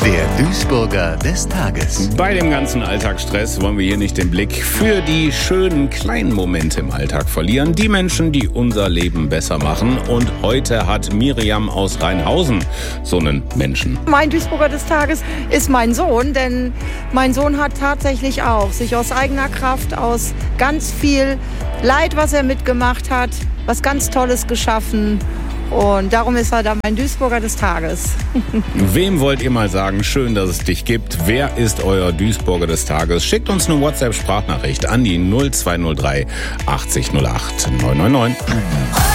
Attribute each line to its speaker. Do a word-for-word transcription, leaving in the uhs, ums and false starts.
Speaker 1: Der Duisburger des Tages.
Speaker 2: Bei dem ganzen Alltagsstress wollen wir hier nicht den Blick für die schönen kleinen Momente im Alltag verlieren. Die Menschen, die unser Leben besser machen. Und heute hat Miriam aus Rheinhausen so einen Menschen.
Speaker 3: Mein Duisburger des Tages ist mein Sohn, denn mein Sohn hat tatsächlich auch sich aus eigener Kraft, aus ganz viel Leid, was er mitgemacht hat, was ganz Tolles geschaffen. Und darum ist er da mein Duisburger des Tages.
Speaker 2: Wem wollt ihr mal sagen, schön, dass es dich gibt? Wer ist euer Duisburger des Tages? Schickt uns eine WhatsApp-Sprachnachricht an die null zwei null drei achtzig null acht neun neun neun.